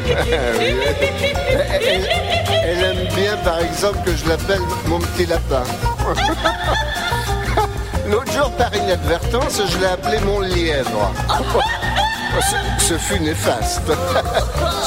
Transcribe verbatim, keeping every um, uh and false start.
elle, elle aime bien, par exemple, que je l'appelle mon petit lapin. L'autre jour, par inadvertance, je l'ai appelé mon lièvre. Ce, ce fut néfaste.